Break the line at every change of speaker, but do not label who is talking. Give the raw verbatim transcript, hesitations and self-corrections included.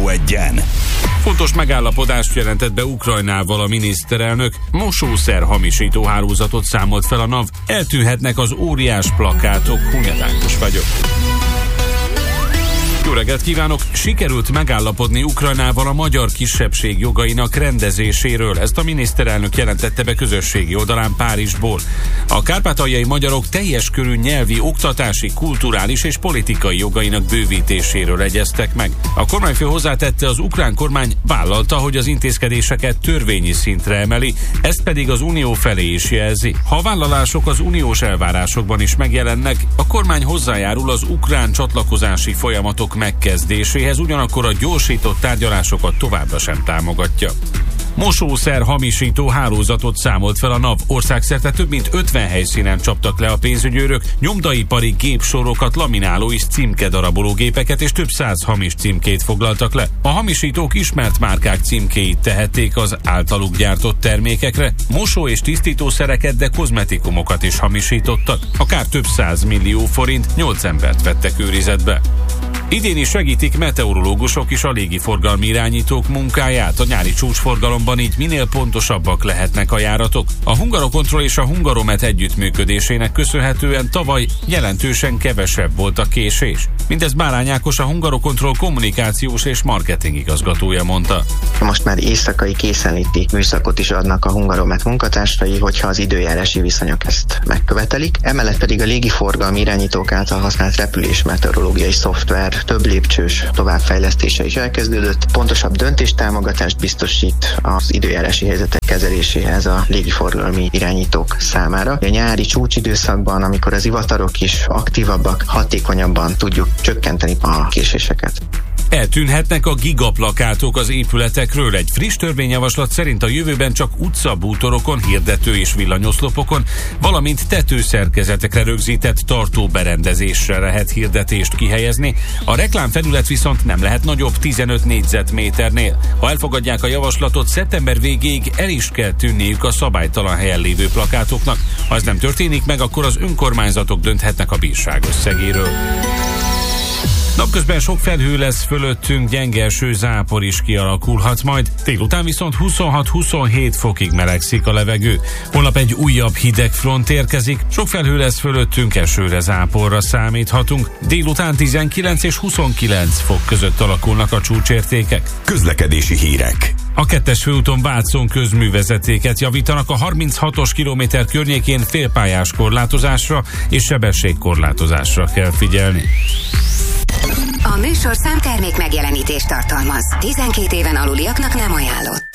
Radio egyen.
Fontos megállapodást jelentett be Ukrajnával a miniszterelnök, mosószer hamisító hálózatot számolt fel a NAV. Eltűnhetnek az óriás plakátok, Hunyadánkos vagyok. Jó reggelt kívánok! Sikerült megállapodni Ukrajnával a magyar kisebbség jogainak rendezéséről. Ezt a miniszterelnök jelentette be közösségi oldalán Párizsból. A kárpátaljai magyarok teljes körű nyelvi, oktatási, kulturális és politikai jogainak bővítéséről egyeztek meg. A kormányfő hozzátette, az ukrán kormány vállalta, hogy az intézkedéseket törvényi szintre emeli, ezt pedig az unió felé is jelzi. Ha a vállalások az uniós elvárásokban is megjelennek, a kormány hozzájárul az ukrán csatlakozási folyamatok megkezdéséhez, ugyanakkor a gyorsított tárgyalásokat továbbra sem támogatja. Mosószer hamisító hálózatot számolt fel a NAV. Országszerte több mint ötven helyszínen csaptak le a pénzügyőrök, nyomdaipari gépsorokat, lamináló és címkedaraboló gépeket és több száz hamis címkét foglaltak le. A hamisítók ismert márkák címkéit tehették az általuk gyártott termékekre, mosó- és tisztítószereket, de kozmetikumokat is hamisítottak. Akár több száz millió forint, nyolc embert vettek őrizetbe. Idén is segítik meteorológusok is a légiforgalmi irányítók munkáját. A nyári csúcsforgalomban így minél pontosabbak lehetnek a járatok. A Hungarocontrol és a Hungaromet együttműködésének köszönhetően tavaly jelentősen kevesebb volt a késés. Mindez Bárány Ákos, a Hungarocontrol kommunikációs és marketing igazgatója mondta.
Most már éjszakai készenléti műszakot is adnak a Hungaromet munkatársai, hogyha az időjárási viszonyok ezt megkövetelik. Emellett pedig a légiforgalmi irányítók által használt repülés meteorológiai szoftver több lépcsős továbbfejlesztése is elkezdődött. Pontosabb döntéstámogatást biztosít az időjárási helyzetek kezeléséhez a légiforgalmi irányítók számára. A nyári csúcsidőszakban, amikor az ivatarok is aktívabbak, hatékonyabban tudjuk csökkenteni a késéseket.
Eltűnhetnek a gigaplakátok az épületekről. Egy friss törvényjavaslat szerint a jövőben csak utcabútorokon, hirdető és villanyoszlopokon, valamint tetőszerkezetekre rögzített tartóberendezésre lehet hirdetést kihelyezni. A reklámfelület viszont nem lehet nagyobb tizenöt négyzetméternél. Ha elfogadják a javaslatot, szeptember végéig el is kell tűnniük a szabálytalan helyen lévő plakátoknak. Ha ez nem történik meg, akkor az önkormányzatok dönthetnek a bírság összegéről. Napközben sok felhő lesz fölöttünk, gyenge eső, zápor is kialakulhat majd. Délután viszont huszonhat-huszonhét fokig melegszik a levegő. Holnap egy újabb hideg front érkezik, sok felhő lesz fölöttünk, esőre, záporra számíthatunk. Délután tizenkilenc és huszonkilenc fok között alakulnak a csúcsértékek.
Közlekedési hírek.
A kettes főúton Vácon közművezetéket javítanak, a harminchatos kilométer környékén félpályás korlátozásra és sebességkorlátozásra kell figyelni.
A műsorszám termék megjelenítést tartalmaz. tizenkét éven aluliaknak nem ajánlott.